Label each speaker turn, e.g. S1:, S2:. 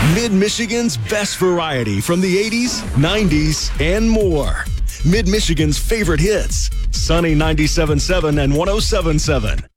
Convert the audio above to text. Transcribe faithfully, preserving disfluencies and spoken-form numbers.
S1: Mid-Michigan's best variety from the eighties, nineties, and more. Mid-Michigan's favorite hits. Sunny ninety-seven point seven and one oh seven point seven.